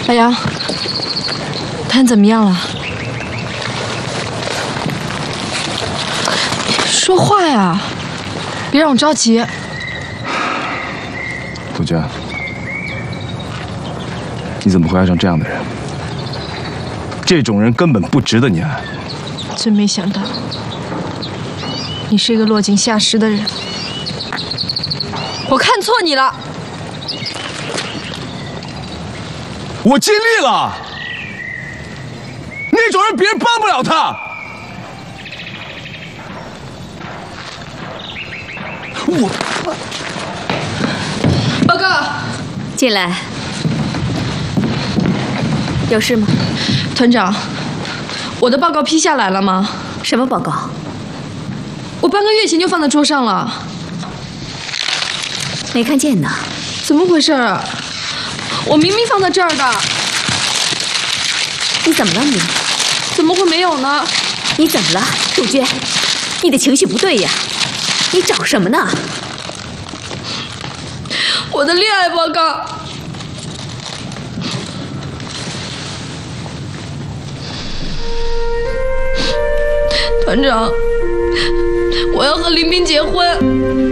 白杨，谈怎么样了？说话呀，别让我着急。 杜鹃，你怎么会爱上这样的人？这种人根本不值得你爱。 真没想到，你是一个落井下石的人。我看错你了。 我尽力了。那种人别人帮不了他。 报告， 进来。有事吗？ 团长，我的报告批下来了吗？ 什么报告？ 我半个月前就放在桌上了。 没看见呢。 怎么回事啊？我明明放在这儿的。 你怎么了你？ 怎么会没有呢？ 你怎么了，杜鹃？你的情绪不对呀。你找什么呢？ 我的恋爱报告。团长，我要和林斌结婚。